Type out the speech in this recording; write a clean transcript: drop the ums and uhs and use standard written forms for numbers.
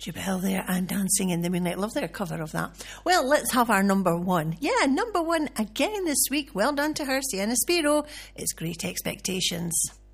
Jubel there and Dancing in the Moonlight. Love their cover of that. Well, let's have our number one. Yeah, number one again this week. Well done to her, Sienna Spiro. It's Great Expectations.